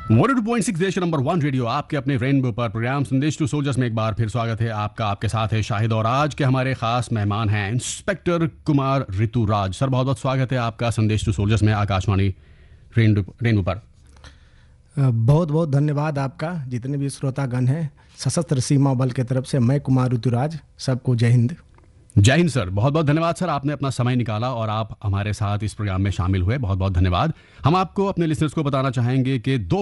102.6 देश number 1 radio आपके अपने रेनबो पर प्रोग्राम संदेश टू सोल्जर्स में एक बार फिर स्वागत है आपका। आपके साथ है शाहिद और आज के हमारे खास मेहमान हैं इंस्पेक्टर कुमार ऋतुराज। सर बहुत बहुत स्वागत है आपका संदेश टू सोल्जर्स में आकाशवाणी रेनबो पर। बहुत बहुत धन्यवाद आपका। जितने भी श्रोतागण हैं सशस्त्र सीमा बल की तरफ से मैं कुमार ऋतुराज, सबको जय हिंद। जय हिंद सर, बहुत बहुत धन्यवाद सर, आपने अपना समय निकाला और आप हमारे साथ इस प्रोग्राम में शामिल हुए, बहुत बहुत धन्यवाद। हम आपको अपने लिसनर्स को बताना चाहेंगे कि 2